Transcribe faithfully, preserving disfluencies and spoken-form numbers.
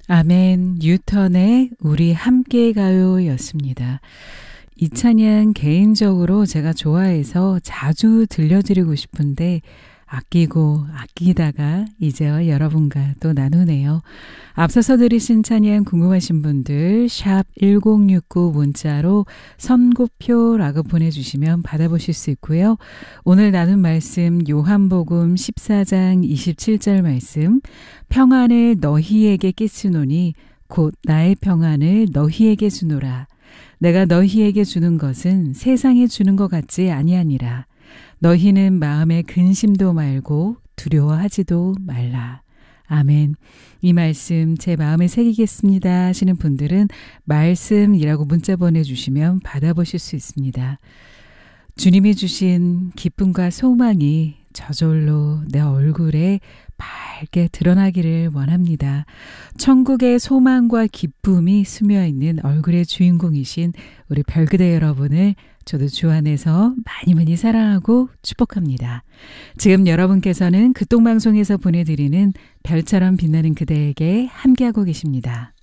아멘. 뉴턴의 우리 함께 가요 였습니다. 이 찬양 개인적으로 제가 좋아해서 자주 들려드리고 싶은데 아끼고 아끼다가 이제와 여러분과 또 나누네요. 앞서서 들으신 찬양 궁금하신 분들 샵 일공육구 문자로 선고표라고 보내주시면 받아보실 수 있고요. 오늘 나눈 말씀 요한복음 십사 장 이십칠 절 말씀, 평안을 너희에게 끼치노니 곧 나의 평안을 너희에게 주노라. 내가 너희에게 주는 것은 세상에 주는 것 같지 아니하니라. 너희는 마음에 근심도 말고 두려워하지도 말라. 아멘. 이 말씀 제 마음에 새기겠습니다 하시는 분들은 말씀이라고 문자 보내주시면 받아보실 수 있습니다. 주님이 주신 기쁨과 소망이 저절로 내 얼굴에 밝게 드러나기를 원합니다. 천국의 소망과 기쁨이 스며있는 얼굴의 주인공이신 우리 별그대 여러분을 저도 주 안에서 많이 많이 사랑하고 축복합니다. 지금 여러분께서는 극동방송에서 보내드리는 별처럼 빛나는 그대에게 함께하고 계십니다.